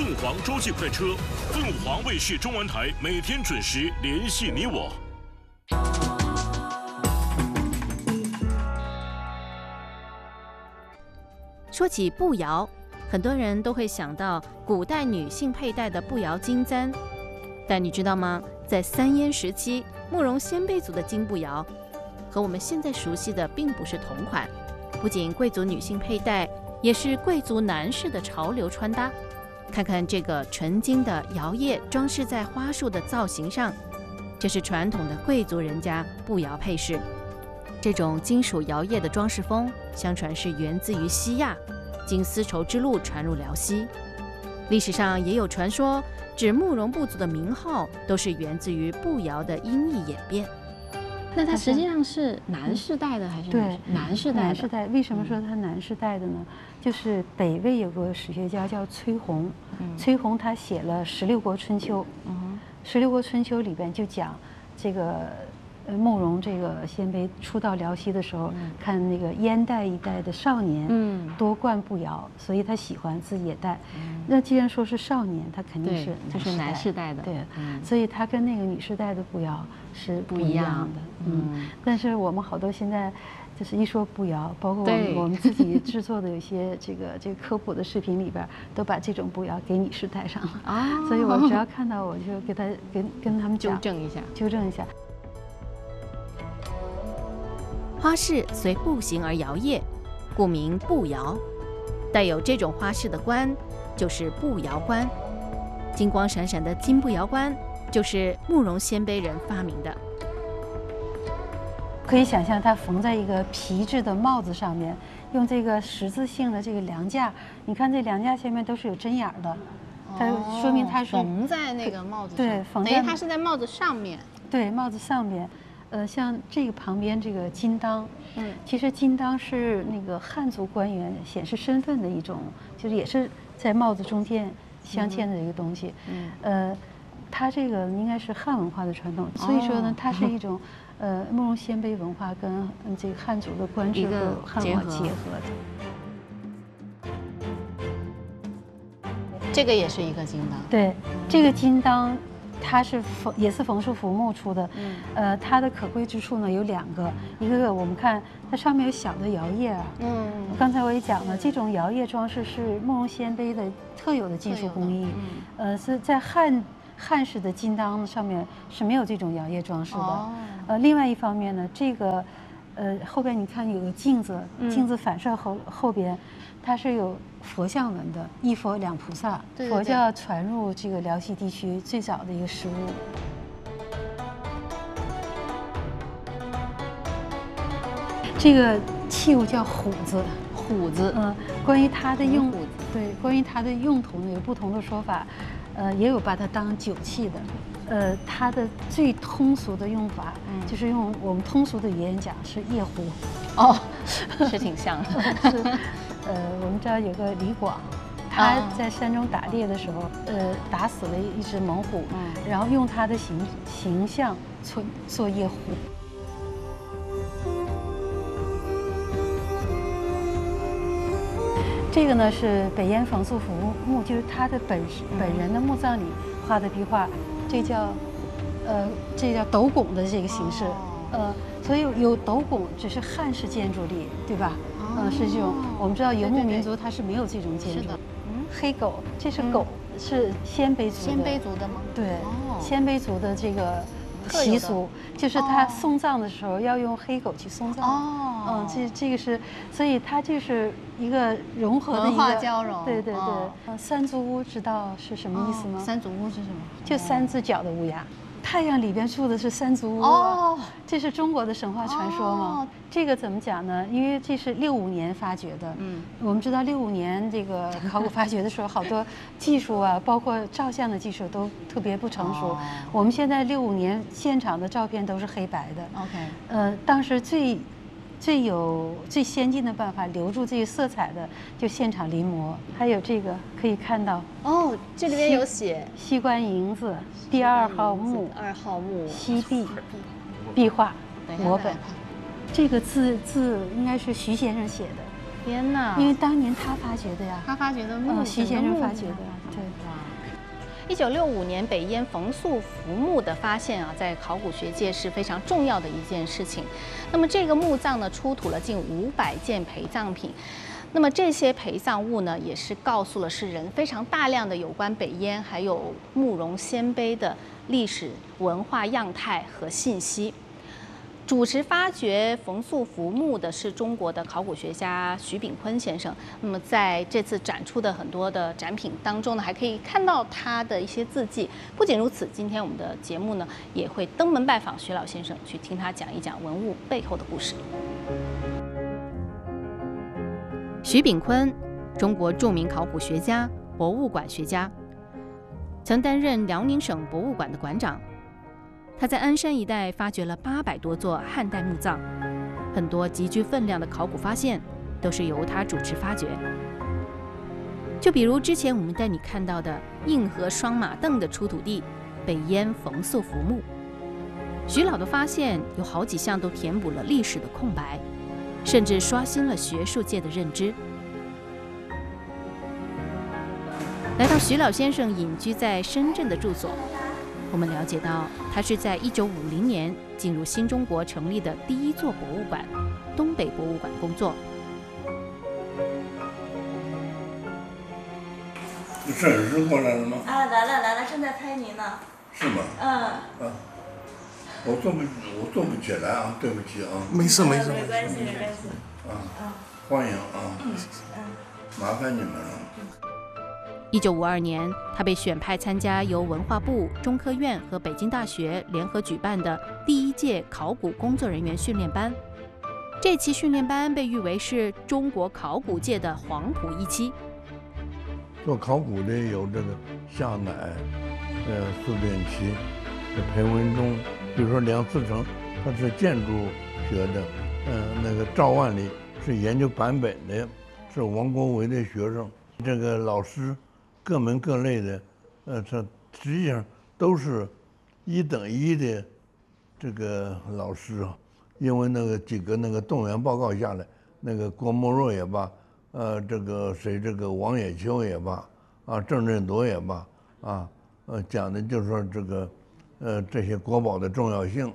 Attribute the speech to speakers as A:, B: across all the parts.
A: 凤凰洲际快车，凤凰卫视中文台每天准时联系你我。
B: 说起步摇，很多人都会想到古代女性佩戴的步摇金簪，但你知道吗？在三燕时期，慕容鲜卑族的金步摇和我们现在熟悉的并不是同款，不仅贵族女性佩戴，也是贵族男士的潮流穿搭。看看这个纯金的摇叶装饰在花束的造型上，这是传统的贵族人家步摇配饰。这种金属摇叶的装饰风，相传是源自于西亚，经丝绸之路传入辽西。历史上也有传说，指慕容部族的名号都是源自于步摇的音译演变。
C: 那它实际上是男士戴的还是女士？男士戴的。
D: 男士戴。为什么说它男士戴的呢？就是北魏有个史学家叫崔洪，崔洪他写了《16国春秋》，16国春秋》里边就讲这个慕容这个鲜卑初到辽西的时候，看那个燕代一代的少年，多冠步摇，所以他喜欢自己也戴。那既然说是少年，他肯定是
C: 就是男士戴的，
D: 对，所以他跟那个女士戴的步摇是不一样的。但是我们好多现在就是一说步摇，包括我们自己制作的有些这个科普的视频里边，都把这种步摇给女士戴上了啊。所以我只要看到我就给他跟他们讲，纠正一下。
B: 花饰随步形而摇曳，故名步摇。带有这种花饰的冠就是步摇冠，金光闪闪的金步摇冠就是慕容鲜卑人发明的。
D: 可以想象它缝在一个皮质的帽子上面，用这个十字性的这个梁架，你看这梁架下面都是有针眼的，它说明它是
C: 缝在那个帽子上，
D: 对，缝在
C: 等于它是在帽子上面。
D: 对，帽子上面。像这个旁边这个金当，其实金当是那个汉族官员显示身份的一种，就是也是在帽子中间镶嵌的一个东西。它这个应该是汉文化的传统，所以说呢，它是一种慕容鲜卑文化跟这个汉族的官制和汉文化结合的。
C: 这个也是一个金当。
D: 对，这个金当。它是也是冯氏福木出的，它的可贵之处呢有两个，一个我们看它上面有小的摇叶啊，刚才我也讲了，这种摇叶装饰是慕容鲜卑的特有的技术工艺，是在汉式的金当上面是没有这种摇叶装饰的，另外一方面呢，这个后边你看有个镜子，镜子反射后边，它是有佛像纹的，一佛两菩萨，佛教传入这个辽西地区最早的一个实物。这个器物叫虎子，关于它的关于它的用途呢有不同的说法，也有把它当酒器的。它的最通俗的用法，就是用我们通俗的语言讲是夜壶。
C: 是挺像的。
D: 是，我们知道有个李广，他在山中打猎的时候，打死了一只猛虎，然后用他的形象做夜壶。这个呢是北燕冯素福墓，就是他的本人的墓葬里画的壁画，这叫斗拱的这个形式，所以有斗拱只是汉式建筑里，对吧？是这种。我们知道游牧民族它是没有这种建筑。黑狗，这是狗，是鲜卑族
C: 的吗？
D: 对，鲜卑族的这个习俗，就是他送葬的时候要用黑狗去送葬。这个是，所以它就是一个融合的一个
C: 文化交融。
D: 对。三足乌知道是什么意思吗？
C: 三足乌是什么？
D: 就三只脚的乌鸦。太阳里边住的是三足乌这是中国的神话传说吗？这个怎么讲呢？因为这是65年发掘的，我们知道65年这个考古发掘的时候，好多技术啊，包括照相的技术都特别不成熟。我们现在65年现场的照片都是黑白的。当时最先进的办法留住这个色彩的，就现场临摹。还有这个可以看到
C: 这里面有写
D: 西关营子第2号墓西壁壁画摹本。这个字应该是徐先生写的，
B: 天哪！
D: 因为当年他发掘的呀，
B: 他发掘的墓，
D: 徐先生发掘的，对。
B: 1965年北燕冯素浮墓的发现啊，在考古学界是非常重要的一件事情。那么这个墓葬呢，出土了近500件陪葬品。那么这些陪葬物呢，也是告诉了世人非常大量的有关北燕还有慕容鲜卑的历史文化样态和信息。主持发掘冯素浮墓的是中国的考古学家徐炳坤先生。那么在这次展出的很多的展品当中呢，还可以看到他的一些字迹。不仅如此，今天我们的节目呢也会登门拜访徐老先生，去听他讲一讲文物背后的故事。徐炳坤，中国著名考古学家、博物馆学家，曾担任辽宁省博物馆的馆长。他在鞍山一带发掘了800多座汉代墓葬，很多极具分量的考古发现都是由他主持发掘。就比如之前我们带你看到的硬核双马镫的出土地北燕冯素浮墓，徐老的发现有好几项都填补了历史的空白，甚至刷新了学术界的认知。来到徐老先生隐居在深圳的住所，我们了解到，他是在1950年进入新中国成立的第1座博物馆——东北博物馆工作。
E: 摄影师过来了吗？
F: 啊，来了，正在拍您呢。
E: 是吗？啊，我坐不起来啊，对不起啊。
F: 没关系。
E: 啊，欢迎啊。麻烦你们了。
B: 1952年，他被选派参加由文化部、中科院和北京大学联合举办的第1届考古工作人员训练班。这期训练班被誉为是中国考古界的黄埔一期。
E: 做考古的有这个夏乃、苏濂齐、裴文中，比如说梁思成，他是建筑学的，那个赵万里是研究版本的，是王国维的学生。这个老师各门各类的，这实际上都是1等1的这个老师啊。因为那个几个那个动员报告下来，那个郭沫若也罢，这个王野秋也罢，郑振铎也罢，讲的就是说这个，这些国宝的重要性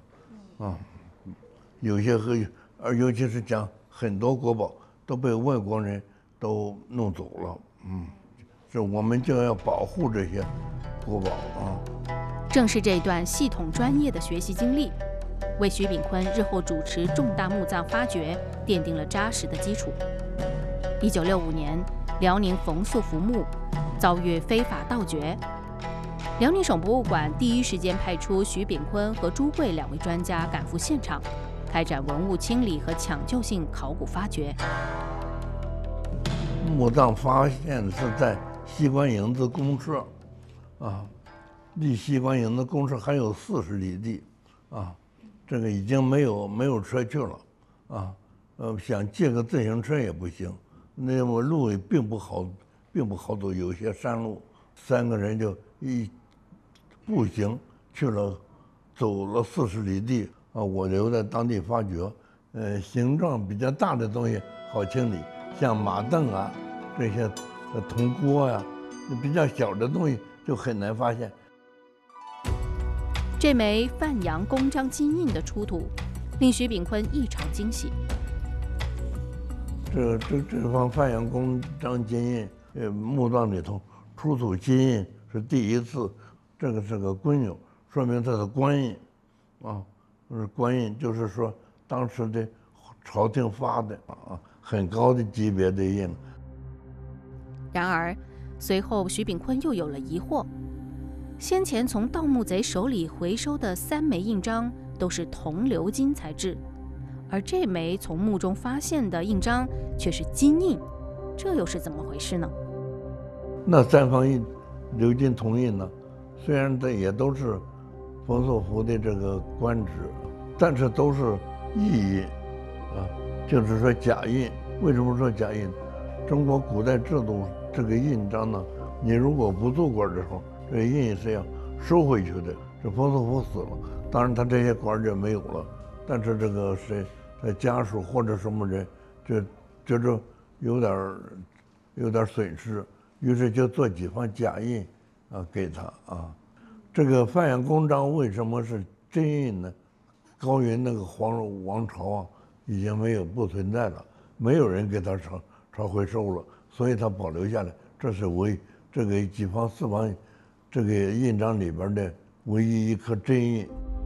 E: 有些尤其是讲很多国宝都被外国人都弄走了，是我们就要保护这些国宝
B: 正是这段系统专业的学习经历，为徐炳坤日后主持重大墓葬发掘奠定了扎实的基础。1965年，辽宁冯素浮墓遭遇非法盗掘，辽宁省博物馆第一时间派出徐炳坤和朱贵2位专家赶赴现场，开展文物清理和抢救性考古发掘。
E: 墓葬发现是在西关营子公社，离西关营子公社还有40里地，这个已经没有车去了，想借个自行车也不行，那么路也并不好走，有些山路，3个人就步行去了，走了40里地，我留在当地发掘，形状比较大的东西好清理，像马镫这些铜锅比较小的东西就很难发现。
B: 这枚范阳公章金印的出土，令徐炳坤异常惊喜。
E: 这方范阳公章金印，墓葬里头出土金印是第1次，这个是个官印，说明它是官印，是官印，就是说当时的朝廷发的很高的级别的印。
B: 然而，随后徐炳坤又有了疑惑。先前从盗墓贼手里回收的3枚印章都是铜鎏金材质，而这枚从墓中发现的印章却是金印，这又是怎么回事呢？
E: 那3方印，鎏金铜印呢，虽然这也都是冯素浮的这个官职，但是都是异印就是说假印。为什么说假印？中国古代制度这个印章呢，你如果不做官的时候，这个印是要收回去的。这冯素浮死了，当然他这些官就没有了，但是这个谁的家属或者什么人，就觉着有点损失，于是就做几方假印给他啊。这个范阳公章为什么是真印呢？高云那个王朝啊，已经不存在了，没有人给他抄回收了，所以他保留下来。这是这个几方四方这个印章里边的唯一一颗真印。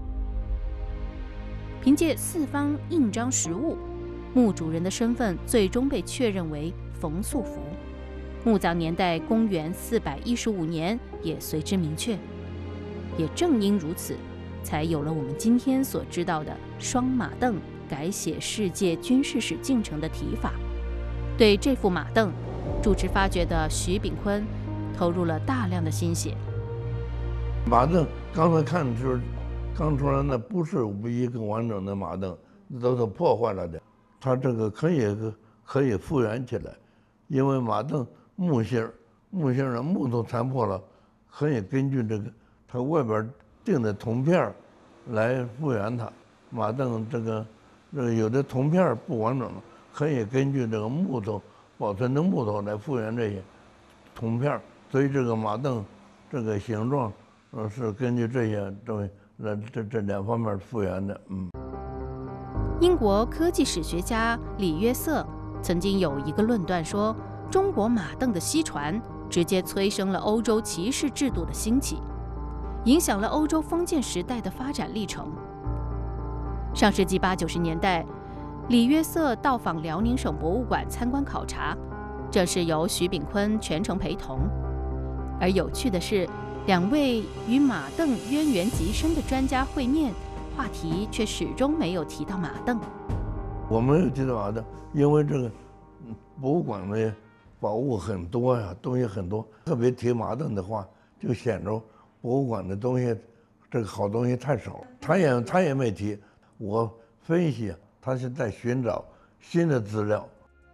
B: 凭借四方印章实物，墓主人的身份最终被确认为冯素福。墓葬年代公元415年也随之明确。也正因如此，才有了我们今天所知道的双马镫改写世界军事史进程的提法。对这副马镫，主持发掘的徐炳坤投入了大量的心血。
E: 马镫刚才看就是刚出来那不是一个完整的马镫，都是破坏了的。它这个可以复原起来，因为马镫木芯的木头残破了，可以根据这个它外边钉的铜片来复原它。马镫这个有的铜片不完整，可以根据这个木头保存的木头来复原这些铜片，所以这个马镫这个形状是根据这些这两方面复原的。
B: 英国科技史学家李约瑟曾经有一个论断说，中国马镫的西传直接催生了欧洲骑士制度的兴起，影响了欧洲封建时代的发展历程。上世纪80、90年代，李约瑟到访辽宁省博物馆参观考察，这是由徐炳坤全程陪同。而有趣的是，两位与马镫渊源极深的专家会面，话题却始终没有提到马镫。
E: 我没有提到马镫，因为这个博物馆的宝物很多呀，东西很多，特别提马镫的话，就显着博物馆的东西这个好东西太少。他也没提，我分析他是在寻找新的资料。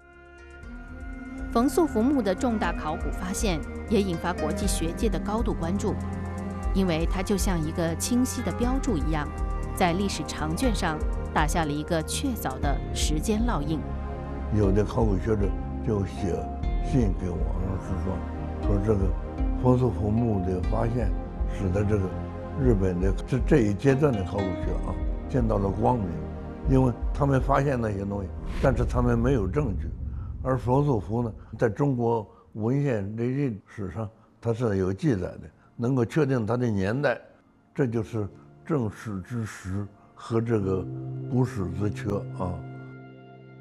B: 冯素福墓的重大考古发现也引发国际学界的高度关注，因为它就像一个清晰的标注一样，在历史长卷上打下了一个确凿的时间烙印。
E: 有的考古学者就写信给我，说这个冯素福墓的发现，使得这个日本的这一阶段的考古学见到了光明，因为他们发现那些东西，但是他们没有证据。而冯素福呢，在中国文献史上它是有记载的，能够确定它的年代，这就是正史之实和这个不史之缺啊。